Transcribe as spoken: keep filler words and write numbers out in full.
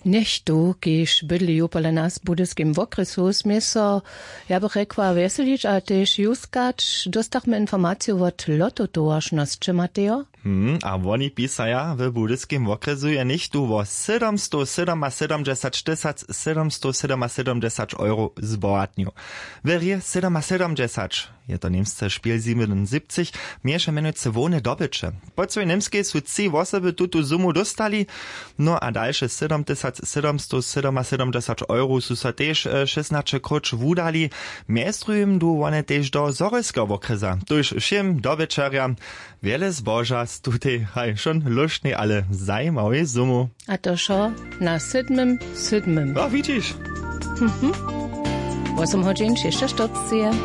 Niechtu, kiż bydli upole nas w budyskim okresu, smie so, ja bych rekła, weselić, a też juskać, dostachmy informację od lotu towarzności, Mateo? Hmm, a oni pisaja w budyskim okresu je niechtu wo siedemsto siedemdziesiąt tysac siedemsto siedemdziesiąt euro zbohatniu. Werie siedemdziesiąt, je to niemsce szpiel siedemundsiebzig, miesze menujce wone dobycze. Po co niemskie su trzy osoby tutu sumu dostali, no a dalsze siedem tysięcy siedemsto siedemdziesiąt euro su so też szesnaście kroć wudali, miestrujem du one też do zorylskiego okresa. Tuż všim dobyčarjam wiele zboża z tutej, haj, schon luštnej, ale zajímavej sumu. A to šo na siedmym, siedmym. A widzisz? Mhm. osem godzin, sześć sztuc.